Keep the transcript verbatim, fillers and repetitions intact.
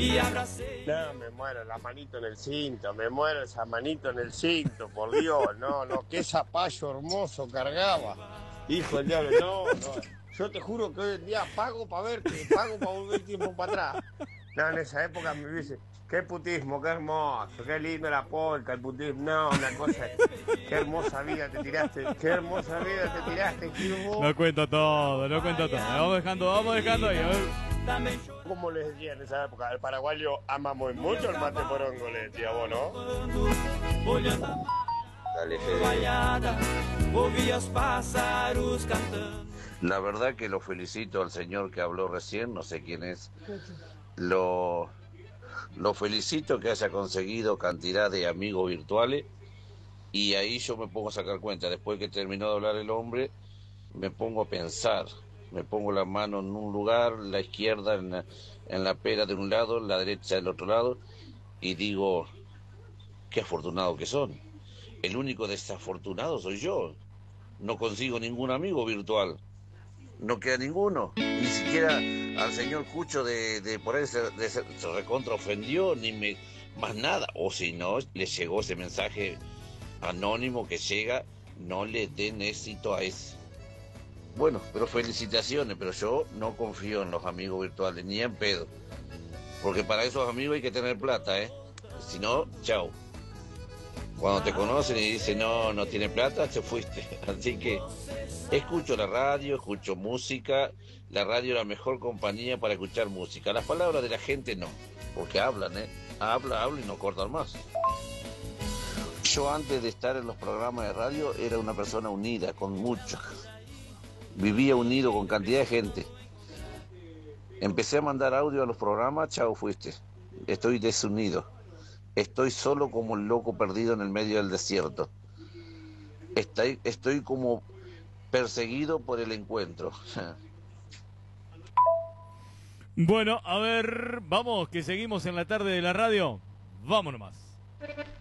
No, me muero, la manito en el cinto, me muero esa manito en el cinto, por Dios, no, no, qué zapallo hermoso cargaba. Hijo del diablo, no, no. Yo te juro que hoy en día pago para verte, pago para volver tiempo para atrás. No, en esa época me dice, qué putismo, qué hermoso, qué lindo la polka, el putismo, no, una cosa, qué hermosa vida te tiraste, qué hermosa vida te tiraste, Gilbo. No cuento todo, no cuento todo. Vamos dejando, vamos dejando ahí, a ver. Como les decía en esa época, el paraguayo ama muy mucho el mate porongo, le decía vos, ¿no? Dale, Fede. La verdad que lo felicito al señor que habló recién, no sé quién es. Lo, lo felicito que haya conseguido cantidad de amigos virtuales. Y ahí yo me pongo a sacar cuenta. Después que terminó de hablar el hombre, me pongo a pensar. Me pongo la mano en un lugar, la izquierda en la, en la pera de un lado, la derecha del otro lado, y digo, qué afortunado que son. El único desafortunado soy yo. No consigo ningún amigo virtual. No queda ninguno. Ni siquiera al señor Cucho de, de por ahí se, de, se recontra ofendió, ni me más nada. O si no, le llegó ese mensaje anónimo que llega, no le den éxito a ese. Bueno, pero felicitaciones, pero yo no confío en los amigos virtuales, ni en pedo. Porque para esos amigos hay que tener plata, ¿eh? Si no, chao. Cuando te conocen y dicen, no, no tiene plata, te fuiste. Así que escucho la radio, escucho música. La radio es la mejor compañía para escuchar música. Las palabras de la gente no, porque hablan, ¿eh? Habla, habla y no cortan más. Yo antes de estar en los programas de radio era una persona unida, con muchos. Vivía unido con cantidad de gente. Empecé a mandar audio a los programas, chao fuiste. Estoy desunido. Estoy solo como el loco perdido en el medio del desierto. Estoy, estoy como perseguido por el encuentro. Bueno, a ver, vamos, que seguimos en la tarde de la radio. Vámonos más.